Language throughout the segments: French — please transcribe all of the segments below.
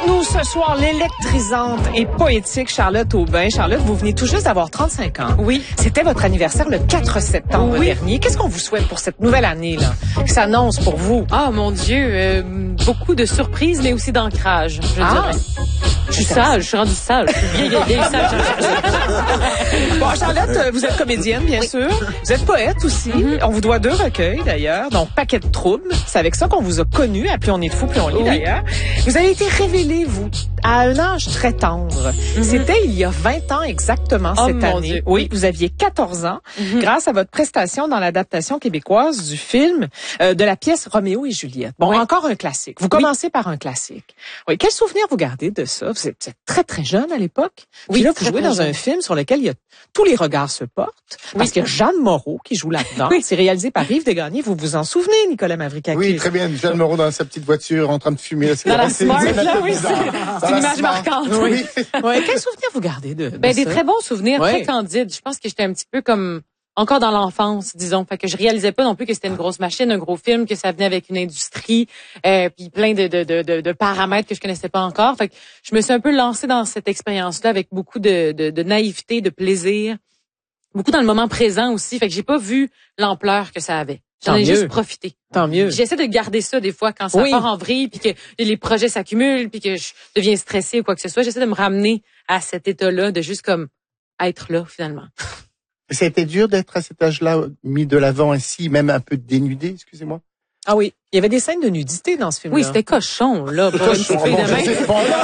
nous ce soir l'électrisante et poétique Charlotte Aubin. Charlotte, vous venez tout juste d'avoir 35 ans. Oui. C'était votre anniversaire le 4 septembre dernier. Qu'est-ce qu'on vous souhaite pour cette nouvelle année là qui s'annonce pour vous? Ah mon Dieu, beaucoup de surprises mais aussi d'ancrage, je dirais. Je suis sage, je suis rendue sage. Je suis vieille sage. Bon, Charlotte, vous êtes comédienne, bien sûr. Vous êtes poète aussi. On vous doit 2 recueils, d'ailleurs. Donc, Paquet de troubles. C'est avec ça qu'on vous a connu. Plus on est de fou, plus on lit, d'ailleurs. Vous avez été révélée, vous, à un âge très tendre. C'était il y a 20 ans exactement cette année. Dieu. Oui, vous aviez 14 ans grâce à votre prestation dans l'adaptation québécoise du film de la pièce Roméo et Juliette. Bon, encore un classique. Vous commencez par un classique. Oui, quel souvenir vous gardez de ça? Vous êtes très, très jeune à l'époque. Puis là, vous jouez dans un film sur lequel il y a tous les regards se portent. Parce qu'il y a Jeanne Moreau qui joue là-dedans. C'est réalisé par Yves Desgagnés. Vous vous en souvenez, Nicolas Mavrikakis? Oui, très bien. Jeanne Moreau dans sa petite voiture en train de fumer. Dans la Smart, là, oui. C'est une image marquante. Oui. Quel souvenir vous gardez de des ça? très bons souvenirs, très candides. Je pense que j'étais un petit peu comme encore dans l'enfance, disons. Fait que je réalisais pas non plus que c'était une grosse machine, un gros film, que ça venait avec une industrie, puis plein de paramètres que je connaissais pas encore. Fait que je me suis un peu lancée dans cette expérience-là avec beaucoup de naïveté, de plaisir, beaucoup dans le moment présent aussi. Fait que j'ai pas vu l'ampleur que ça avait. J'en ai juste profité. Tant mieux. J'essaie de garder ça des fois quand ça part en vrille, puis que les projets s'accumulent, puis que je deviens stressée ou quoi que ce soit. J'essaie de me ramener à cet état-là, de juste comme être là finalement. Ça a été dur d'être à cet âge-là mis de l'avant ainsi, même un peu dénudé, excusez-moi. Ah oui, il y avait des scènes de nudité dans ce film-là. Oui, c'était cochon, là. Pour une fille de même.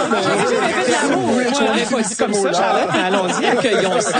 On n'est pas dit comme ça, Charlotte. Allons-y, accueillons ça.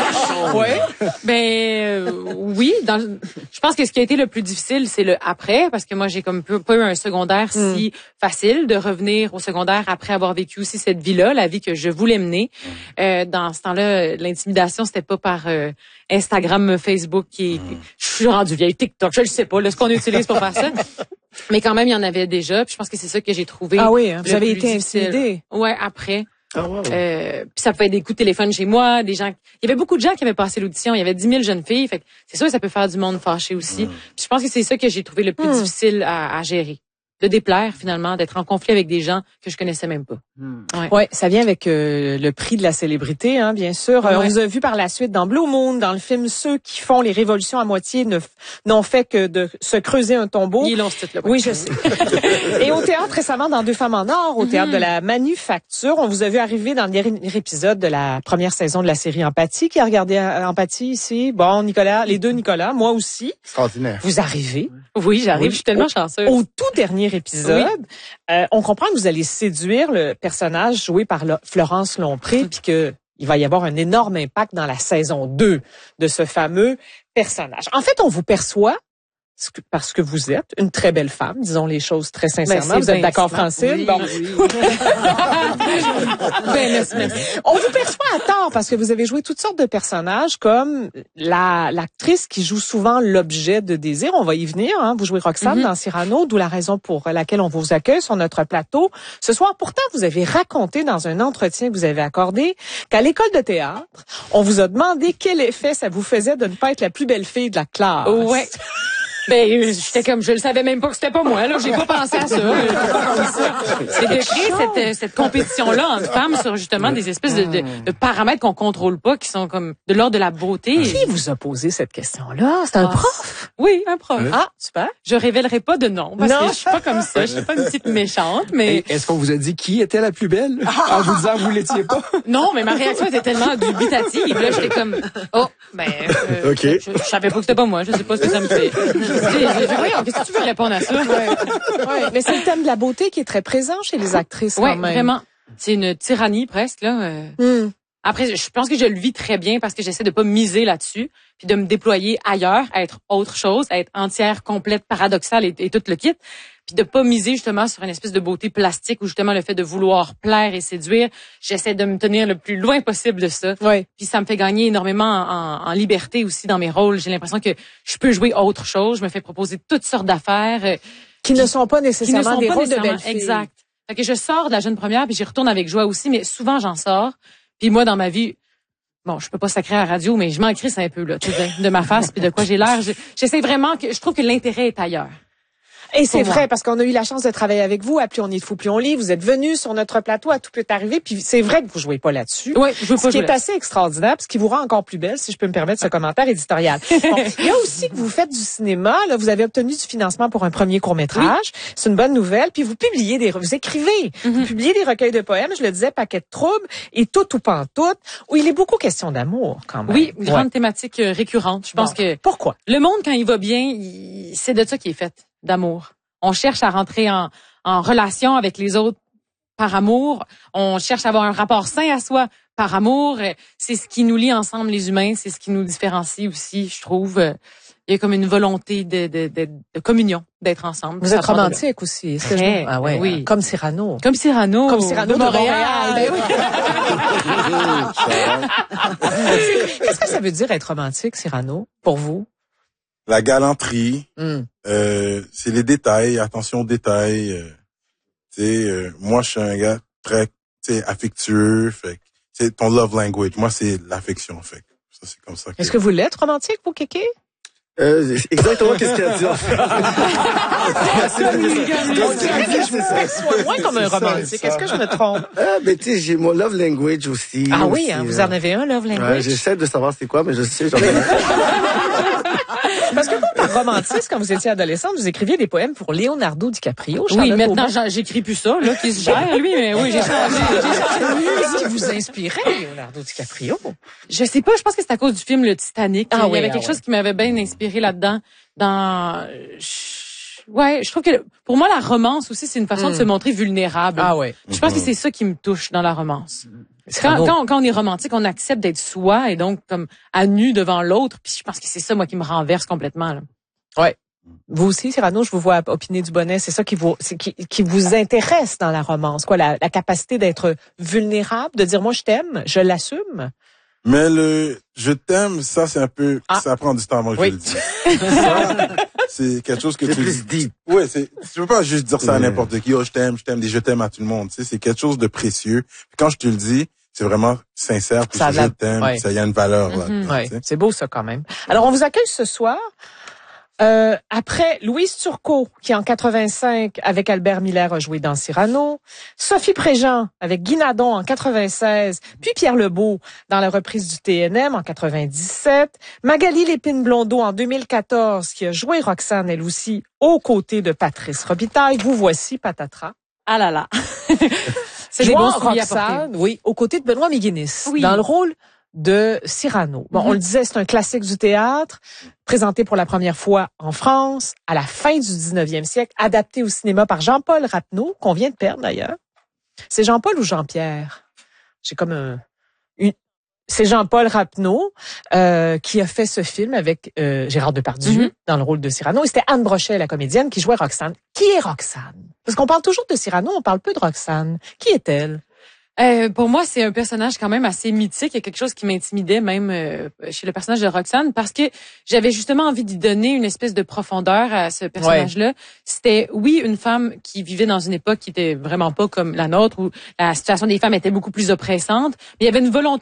Oui, je pense que ce qui a été le plus difficile, c'est le après, parce que moi, j'ai comme pas eu un secondaire si facile de revenir au secondaire après avoir vécu aussi cette vie-là, la vie que je voulais mener. Dans ce temps-là, l'intimidation, c'était pas par Instagram, Facebook, je suis rendue vieille, TikTok, je le sais pas, là, ce qu'on utilise pour faire ça. Mais quand même, il y en avait déjà. Puis je pense que c'est ça que j'ai trouvé. Ah oui, vous avez été intimidée. Ouais, après. Ah, wow. Puis ça pouvait être des coups de téléphone chez moi, des gens. Il y avait beaucoup de gens qui avaient passé l'audition. Il y avait 10 000 jeunes filles. Fait que c'est sûr que ça peut faire du monde fâché aussi. Puis je pense que c'est ça que j'ai trouvé le plus difficile à gérer. De déplaire finalement, d'être en conflit avec des gens que je connaissais même pas. Ouais, ça vient avec le prix de la célébrité, hein, bien sûr. On vous a vu par la suite dans Blue Moon, dans le film Ceux qui font les révolutions à moitié n'ont fait que de se creuser un tombeau. Ils l'ont ce titre-là. Oui, je sais. Et au théâtre récemment dans Deux femmes en or, au théâtre de la Manufacture, on vous a vu arriver dans le dernier épisode de la première saison de la série Empathie. Qui a regardé Empathie ici? Bon, Nicolas, les deux Nicolas, moi aussi. Extraordinaire. Vous arrivez. Oui, j'arrive. Je suis tellement chanceuse. Au tout dernier épisode, on comprend que vous allez séduire le personnage joué par Florence Lompré, puis que il va y avoir un énorme impact dans la saison 2 de ce fameux personnage. En fait, on vous perçoit parce que vous êtes une très belle femme, disons les choses très sincèrement. Vous êtes d'accord, Francine? Oui, bon. Oui. Merci. On vous perçoit à tort parce que vous avez joué toutes sortes de personnages comme l'actrice qui joue souvent l'objet de désir. On va y venir. Hein. Vous jouez Roxane dans Cyrano, d'où la raison pour laquelle on vous accueille sur notre plateau ce soir. Pourtant, vous avez raconté dans un entretien que vous avez accordé qu'à l'école de théâtre, on vous a demandé quel effet ça vous faisait de ne pas être la plus belle fille de la classe. Ouais. J'étais comme, je le savais même pas que c'était pas moi, là. J'ai pas pensé à ça. C'est de créer cette compétition-là entre femmes sur justement des espèces de paramètres qu'on contrôle pas, qui sont comme de l'ordre de la beauté. Qui vous a posé cette question-là? C'est un prof? Oui, un prof. Ah, super. Je révélerai pas de nom, parce que je suis pas comme ça. Je suis pas une type méchante, mais... Et est-ce qu'on vous a dit qui était la plus belle? En vous disant, vous l'étiez pas? Non, mais ma réaction était tellement dubitative. Là, j'étais comme, OK. Je savais pas que c'était pas moi. Je sais pas ce que ça me fait. Voyons, qu'est-ce que tu veux répondre à ça? Mais c'est le thème de la beauté qui est très présent chez les actrices quand même. Oui, vraiment. C'est une tyrannie presque, là. Après, je pense que je le vis très bien parce que j'essaie de pas miser là-dessus, puis de me déployer ailleurs, à être autre chose, à être entière, complète, paradoxale et tout le kit, puis de pas miser justement sur une espèce de beauté plastique ou justement le fait de vouloir plaire et séduire. J'essaie de me tenir le plus loin possible de ça. Oui. Puis ça me fait gagner énormément en liberté aussi dans mes rôles. J'ai l'impression que je peux jouer autre chose. Je me fais proposer toutes sortes d'affaires qui ne sont pas nécessairement des rôles de belles filles. Exact. Fait que je sors de la jeune première puis j'y retourne avec joie aussi, mais souvent j'en sors. Puis moi dans ma vie, bon, je peux pas sacrer à la radio, mais je m'en crisse un peu là, tu sais, de ma face puis de quoi j'ai l'air. J'essaie vraiment je trouve que l'intérêt est ailleurs. Et c'est vrai, parce qu'on a eu la chance de travailler avec vous à Plus on est de fou, plus on lit. Vous êtes venus sur notre plateau, à Tout peut arriver, puis c'est vrai que vous jouez pas là-dessus. Oui, je veux pas ce qui jouer est assez extraordinaire, ce qui vous rend encore plus belle, si je peux me permettre ce commentaire éditorial. Bon, il y a aussi que vous faites du cinéma, là, vous avez obtenu du financement pour un premier court-métrage. Oui. C'est une bonne nouvelle. Puis vous publiez vous écrivez, vous publiez des recueils de poèmes, je le disais, Paquet de troubles et Tout ou pantoute, où il est beaucoup question d'amour, quand même. Oui, une grande thématique récurrente. Je pense que pourquoi? Le monde, quand il va bien, c'est de ça qui est fait, d'amour. On cherche à rentrer en relation avec les autres par amour. On cherche à avoir un rapport sain à soi par amour. C'est ce qui nous lie ensemble, les humains. C'est ce qui nous différencie aussi, je trouve. Il y a comme une volonté de communion, d'être ensemble. Vous êtes romantique aussi. Ah ouais, oui. Comme Cyrano. Comme Cyrano de Montréal. Ben oui. Qu'est-ce que ça veut dire être romantique, Cyrano, pour vous? La galanterie, c'est les détails, attention aux détails. Moi, je suis un gars très affectueux. Fait c'est ton love language. Moi, c'est l'affection. Fait ça, c'est comme ça. Est-ce que vous l'êtes romantique, vous, Kéké? Exactement qu'est-ce qu'il a dit. C'est moins comme un romantique. Est-ce que je me trompe? Ben, tu sais, j'ai mon love language aussi. Ah oui, hein, vous en avez un love language? J'essaie de savoir c'est quoi, mais je sais, j'en ai Parce que vous, par romantisme, quand vous étiez adolescente, vous écriviez des poèmes pour Leonardo DiCaprio. Oui, maintenant, j'écris plus ça, là, qui se gère, lui, mais oui, j'ai changé. Qu'est-ce qui vous inspirait, Leonardo DiCaprio? Je sais pas, je pense que c'est à cause du film Le Titanic. Il y avait quelque chose qui m'avait bien inspiré là-dedans. Je trouve que pour moi la romance aussi c'est une façon de se montrer vulnérable. Ah ouais. Je pense que c'est ça qui me touche dans la romance. Quand on est romantique, on accepte d'être soi et donc comme à nu devant l'autre. Puis je pense que c'est ça moi qui me renverse complètement. Là. Ouais. Vous aussi, Cyrano, je vous vois opiner du bonnet. C'est ça qui vous intéresse dans la romance, quoi, la capacité d'être vulnérable, de dire moi je t'aime, je l'assume. Mais je t'aime, ça c'est un peu, ça prend du temps avant que je le dise. Ça, c'est quelque chose que c'est tu plus deep. Ouais, tu peux pas juste dire ça à n'importe qui. Oh, je t'aime, des je t'aime à tout le monde. Tu sais, c'est quelque chose de précieux. Puis quand je te le dis, c'est vraiment sincère. Puis je t'aime, puis ça y a une valeur là. Ouais, c'est beau ça quand même. Alors on vous accueille ce soir. Après Louise Turcot, qui en 85 avec Albert Miller a joué dans Cyrano, Sophie Préjean avec Guy Nadon en 96, puis Pierre Lebeau dans la reprise du TNM en 97, Magali Lépine-Blondeau en 2014 qui a joué Roxane elle aussi aux côtés de Patrice Robitaille. Vous voici patatras. Ah là là. C'est des bons Roxane, oui, aux côtés de Benoît Méguinis dans le rôle de Cyrano. Bon, on le disait, c'est un classique du théâtre, présenté pour la première fois en France, à la fin du 19e siècle, adapté au cinéma par Jean-Paul Rapneau, qu'on vient de perdre d'ailleurs. C'est Jean-Paul ou Jean-Pierre? J'ai comme c'est Jean-Paul Rapneau qui a fait ce film avec Gérard Depardieu dans le rôle de Cyrano. Et c'était Anne Brochet, la comédienne, qui jouait Roxane. Qui est Roxane? Parce qu'on parle toujours de Cyrano, on parle peu de Roxane. Qui est-elle? Pour moi, c'est un personnage quand même assez mythique. Il y a quelque chose qui m'intimidait même chez le personnage de Roxane parce que j'avais justement envie d'y donner une espèce de profondeur à ce personnage-là. Ouais. C'était, oui, une femme qui vivait dans une époque qui était vraiment pas comme la nôtre où la situation des femmes était beaucoup plus oppressante, mais il y avait une volonté